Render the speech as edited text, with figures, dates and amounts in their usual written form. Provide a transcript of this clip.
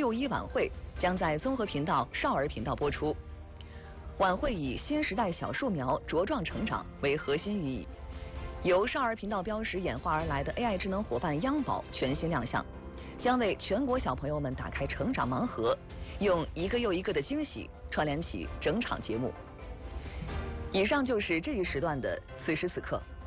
6·1晚会将在综合频道少儿频道播出。晚会以新时代小树苗茁壮成长为核心寓意，由少儿频道标识演化而来的 AI 智能伙伴央宝全新亮相，将为全国小朋友们打开成长盲盒，用一个又一个的惊喜串联起整场节目。以上就是这一时段的此时此刻。